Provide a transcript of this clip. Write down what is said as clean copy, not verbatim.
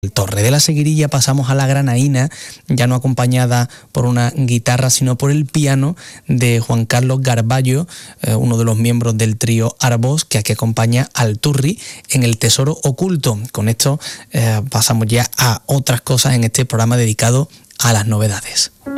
Torre de la Seguirilla pasamos a la granaína, ya no acompañada por una guitarra, sino por el piano de Juan Carlos Garballo, uno de los miembros del trío Arbós, que aquí acompaña al Turri en El Tesoro Oculto. Con esto pasamos ya a otras cosas en este programa dedicado a las novedades.